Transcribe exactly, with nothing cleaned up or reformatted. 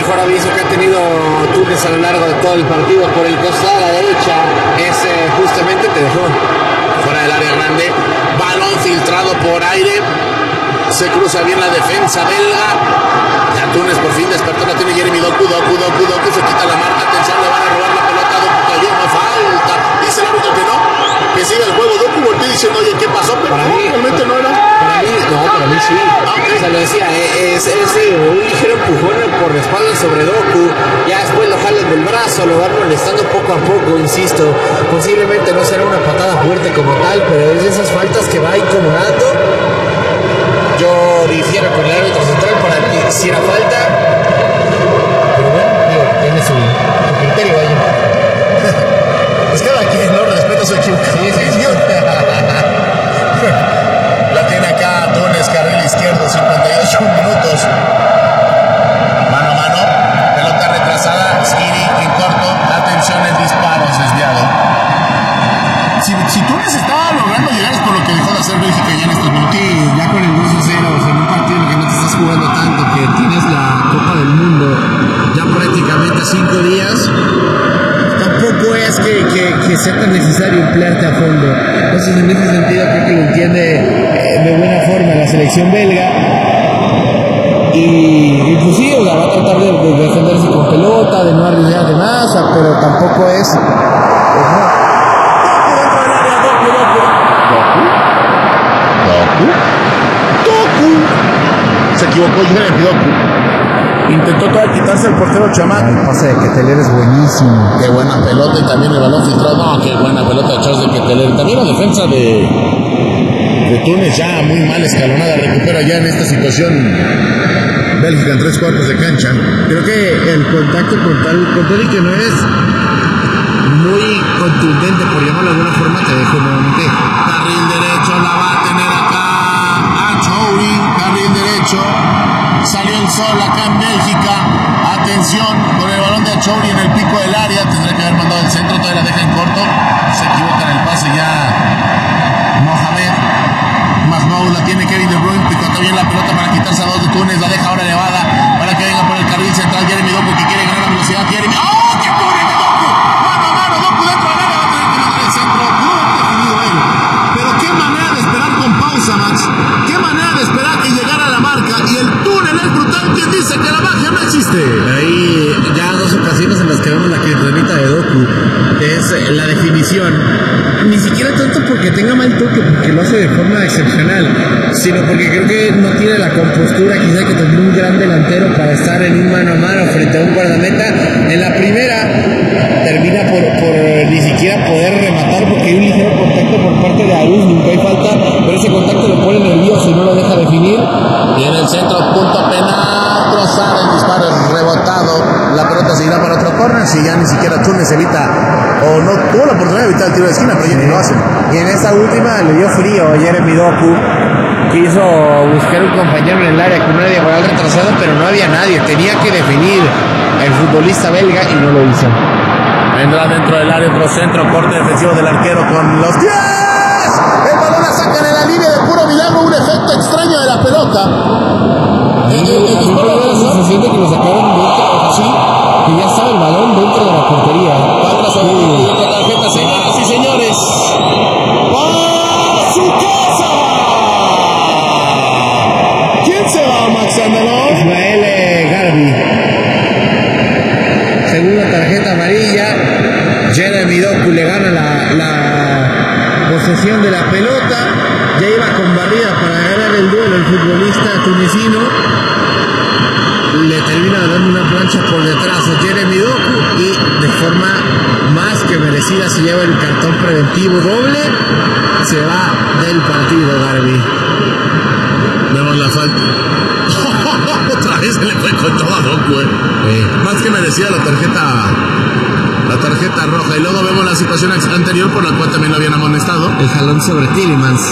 mejor aviso que ha tenido Túnez a lo largo de todo el partido por el costado a la derecha es eh, justamente te dejó fuera del área grande, balón filtrado por aire, se cruza bien la defensa belga, ya Túnez por fin despertó, la tiene Jeremy Doku, Doku, Doku, Doku, se quita la marca, atención, le van a robar la pelota, Doku cayó, no falta, dice el árbitro que no, que siga el juego, Doku volteó diciendo, oye, ¿qué pasó? Pero para no, mí, realmente no era. Para mí, no, para mí sí. Okay. O sea, lo decía, es, es, es un ligero empujón por la espalda sobre Doku, ya después lo jalan del brazo, lo van molestando poco a poco, insisto, posiblemente no será una patada fuerte como tal, pero es de esas faltas que va incomodando. Yo difiero con el árbitro central, para mí si era falta, pero bueno, digo, tiene su, su criterio ahí. Es cada quien no respeta su equivocación. Sí, sí, sí. La tiene acá Túnez, carril izquierdo, cincuenta y ocho minutos. Mano a mano, pelota retrasada, Skiri en corto, atención, el disparo es desviado. Si, si Túnez estaba logrando llegar es por lo que dejó de hacer Bélgica ya en estos minutos. Sí, ya con el dos a cero, o sea, en un partido en el que no te estás jugando tanto, que tienes la Copa del Mundo ya prácticamente cinco días, tampoco es que, que, que sea tan necesario emplearte a fondo. Entonces, en ese sentido, creo que lo entiende eh, de buena forma la selección belga. Y, y pues sí, o sea, va a tratar de, de defenderse con pelota, de no arriesgar de más, o sea, pero tampoco es... Pues no. Dentro del área, Doku, Doku. Doku. Doku. Se equivocó Jeremy Doku. Intentó todavía quitarse el portero Chamak. El pase de Keteler es buenísimo. Qué buena pelota y también el balón filtrado. No, qué buena pelota de Charles de Keteler. También la defensa de, de Túnez ya muy mal escalonada. Recupera ya en esta situación Bélgica en tres cuartos de cancha. Creo que el contacto con tal, con tal y que no es muy contundente, por llamarlo de alguna forma, te dejo nuevamente. Carril derecho la va a tener acá a Chouri. Carril derecho. Salió el sol acá en Bélgica. Atención con el balón de Chouri en el pico del área. Tendrá que haber mandado el centro. Todavía la deja en corto. Se equivoca en el pase ya Mohamed. Masnou la tiene Kevin De Bruyne. Picota bien la pelota para quitarse a dos de Túnez. La deja ahora elevada para que venga por el carril central Jeremy Doku, que quiere ganar la velocidad. Jeremy. ¡Oh! ¡Qué pobre de Doku! Mano a mano. Doku dentro del área. Va a tener que mandar el centro. Pudo haber definido él. Pero qué manera de esperar con pausa, Max. Qué manera de esperar que llegara a la marca. Y el túnel es brutal. ¿Quién dice que la magia no existe? Ahí ya dos ocasiones en las que vemos la kriptonita de Doku, es la definición. Ni siquiera tanto porque tenga mal toque, porque lo hace de forma excepcional, sino porque creo que no tiene la compostura quizá que tendría un gran delantero para estar en un mano a mano frente a un guardameta. En la primera termina por, por ni siquiera poder rematar porque hay un ligero contacto por parte de Aruz, nunca hay falta, pero ese contacto lo pone nervioso y no lo deja definir. Y en el centro, punto penal, Trossard, el disparo es rebotado, la pelota se irá para otro córner, si ya ni siquiera Túnez evita, o no tuvo la oportunidad de evitar el tiro de esquina, pero ya ni lo hacen. Y en esa última le dio frío a Jeremy Doku, quiso buscar un compañero en el área con una diagonal retrasada, pero no había nadie, tenía que definir el futbolista belga y no lo hizo. Vendrá dentro del área otro centro, corte defensivo del arquero con los diez. El balón la sacan en la línea de puro milagro, un efecto extraño de la pelota. El, el, el disparo de la sensación de que lo sacaron dentro, sí, que ya estaba el balón dentro de la portería. Cuatro sobre sí. La tarjeta, señoras y señores. ¡A su casa! ¿Quién se va, Max Andelón? Ismael eh, Garbi. Segunda tarjeta amarilla. Jeremy Doku le gana la, la posesión de la pelota. Ya iba con barrida para ganar el duelo el futbolista tunecino. Le termina dando una plancha por detrás a Jeremy Doku y de forma más que merecida se lleva el cartón preventivo doble. Se va del partido Garbi. Vemos la falta. Otra vez se le fue con todo a Doku, eh. eh. Más que merecía la tarjeta la tarjeta roja. Y luego vemos la situación anterior por la cual también lo habían amonestado. El jalón sobre Tielemans.